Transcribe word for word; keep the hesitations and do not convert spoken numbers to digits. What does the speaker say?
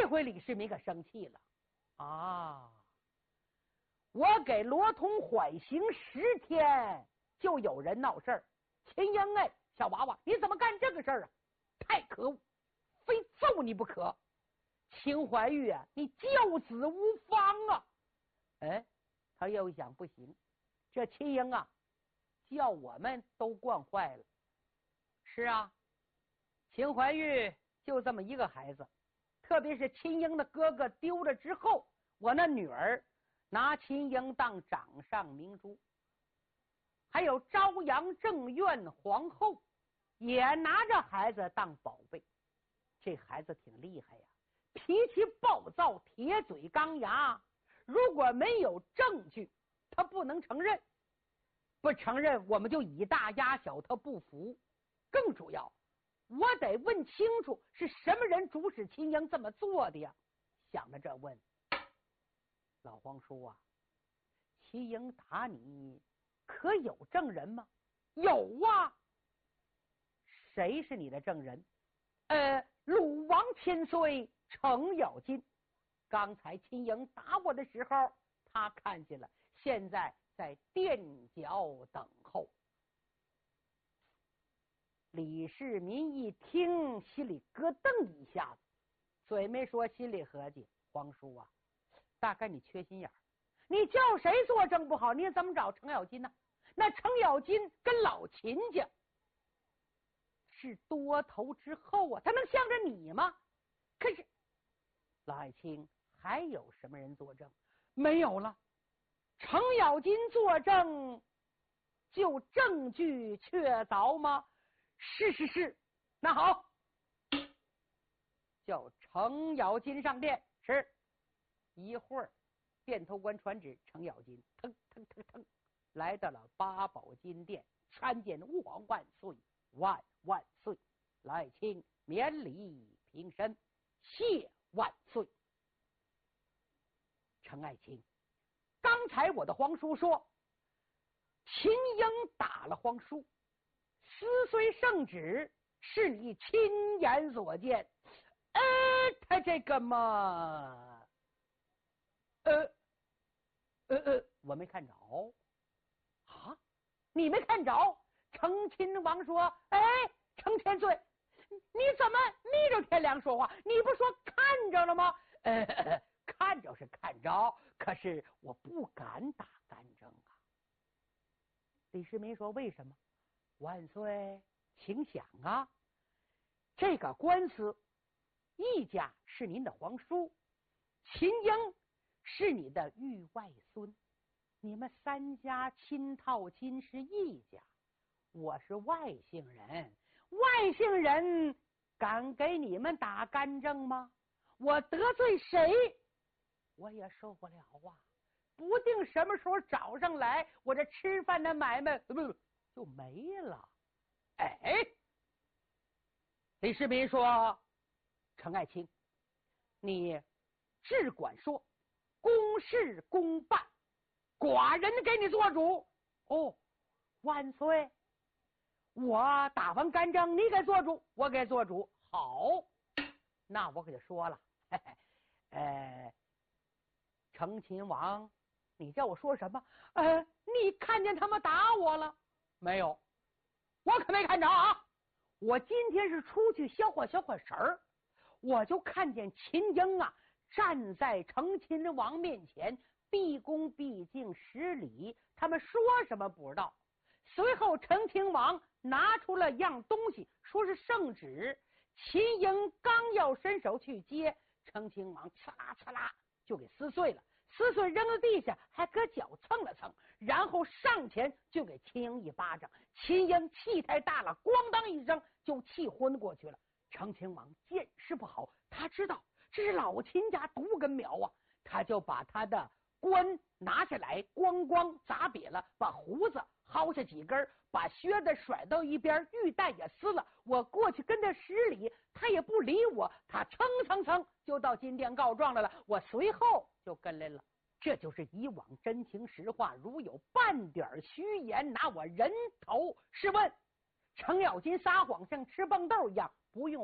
回李世民可生气了啊！我给罗通缓刑十天，就有人闹事儿。秦英哎，小娃娃，你怎么干这个事儿啊？太可恶，非揍你不可！秦怀玉啊，你教子无方啊！哎，他又想不行，这秦英啊，叫我们都惯坏了。是啊，秦怀玉就这么一个孩子，特别是秦英的哥哥丢了之后，我那女儿拿秦英当掌上明珠，还有朝阳正院皇后也拿着孩子当宝贝。这孩子挺厉害呀，脾气暴躁，铁嘴钢牙，如果没有证据他不能承认，不承认我们就以大压小，他不服。更主要我得问清楚是什么人主使秦英这么做的呀。想着这问，老皇叔啊，秦英打你可有证人吗？有啊。谁是你的证人？呃，鲁王千岁程咬金。刚才秦英打我的时候他看见了，现在在垫脚等候。李世民一听，心里咯噔一下子，嘴没说，心里合计，皇叔啊，大概你缺心眼儿，你叫谁作证不好，你怎么找程咬金呢？那程咬金跟老秦家是多头之后啊，他能向着你吗？可是老爱卿，还有什么人作证？没有了，程咬金作证就证据确凿吗？是是是。那好，叫程咬金上殿。是。一会儿殿头官传旨，程咬金腾腾腾腾来到了八宝金殿，参见吾皇万岁万万岁。老爱卿免礼平身，谢万岁。程爱卿，刚才我的皇叔说秦英打了皇叔，撕碎圣旨是你亲眼所见。呃，他这个嘛，呃呃呃，我没看着啊。你没看着？程亲王说，哎，程千岁，你怎么逆着天良说话？你不说看着了吗？呃，看着是看着，可是我不敢打干政啊。李世民说，为什么？万岁，请想啊，这个官司，一家是您的皇叔，秦英是你的御外孙，你们三家亲套亲是一家，我是外姓人，外姓人敢给你们打干政吗？我得罪谁我也受不了啊，不定什么时候找上来，我这吃饭的买卖不就没了。哎，李世民说，程爱卿，你只管说，公事公办，寡人给你做主。哦，万岁，我打完干政，你给做主，我给做主。好，那我可就说了，嘿嘿，呃，程秦王，你叫我说什么？呃，你看见他们打我了没有？我可没看着啊！我今天是出去消化消化神儿，我就看见秦英啊站在程秦王面前，毕恭毕敬十礼。他们说什么不知道。随后程秦王拿出了样东西，说是圣旨。秦英刚要伸手去接，程秦王呲啦呲啦就给撕碎了。撕碎扔到地下，还搁脚蹭了蹭，然后上前就给秦英一巴掌。秦英气太大了，咣当一声就气昏过去了。程秦王见势不好，他知道这是老秦家独根苗啊，他就把他的冠拿下来，咣咣砸瘪了，把胡子薅下几根，把靴子甩到一边，玉带也撕了。我过去跟他施礼，他也不理我，他蹭蹭蹭就到金殿告状来了。我随后就跟来了。这就是以往真情实话，如有半点虚言，拿我人头试问。程咬金撒谎像吃蹦豆一样，不用